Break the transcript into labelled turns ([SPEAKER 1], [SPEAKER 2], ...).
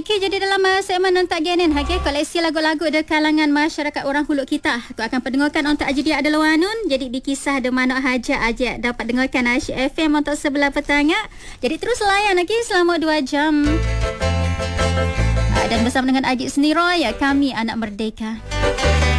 [SPEAKER 1] Okey, jadi dalam segmen Ontak Genin, koleksi lagu-lagu dari kalangan masyarakat orang Huluk kita. Aku akan pendengarkan Ontak Ajidia Adalah Wanun. Jadi di kisah The Manok Hajat aja dapat dengarkan Asyik FM untuk sebelah petang. Jadi terus layan selama 2 jam. Dan bersama dengan Ajit Seniroy, kami Anak Merdeka.